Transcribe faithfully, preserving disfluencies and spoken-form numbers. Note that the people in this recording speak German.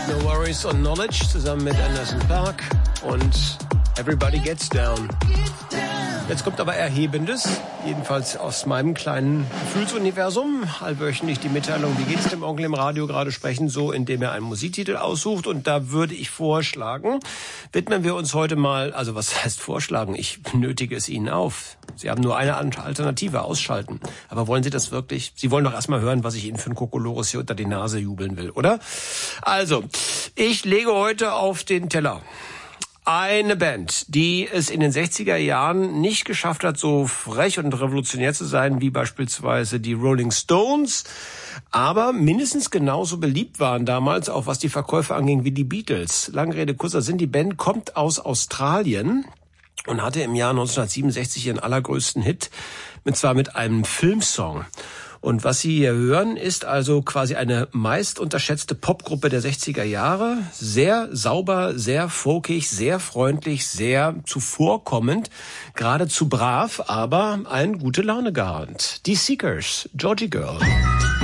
No Worries on Knowledge zusammen mit Anderson .Paak und Everybody Gets Down. Jetzt kommt aber Erhebendes, jedenfalls aus meinem kleinen Gefühlsuniversum. Halbwöchentlich die Mitteilung, wie geht's dem Onkel im Radio gerade sprechen, so indem er einen Musiktitel aussucht. Und da würde ich vorschlagen, widmen wir uns heute mal, also was heißt vorschlagen? Ich nötige es Ihnen auf. Sie haben nur eine Alternative, ausschalten. Aber wollen Sie das wirklich? Sie wollen doch erstmal hören, was ich Ihnen für einen Kokolores hier unter die Nase jubeln will, oder? Also, ich lege heute auf den Teller eine Band, die es in den sechziger Jahren nicht geschafft hat, so frech und revolutionär zu sein wie beispielsweise die Rolling Stones, aber mindestens genauso beliebt waren damals, auch was die Verkäufe anging, wie die Beatles. Lange Rede, kurzer Sinn, die Band kommt aus Australien und hatte im Jahr neunzehnhundertsiebenundsechzig ihren allergrößten Hit, und zwar mit einem Filmsong. Und was Sie hier hören, ist also quasi eine meist unterschätzte Popgruppe der sechziger Jahre. Sehr sauber, sehr folkig, sehr freundlich, sehr zuvorkommend, geradezu brav, aber ein gute Laune gehabt. Die Seekers, Georgie Girl.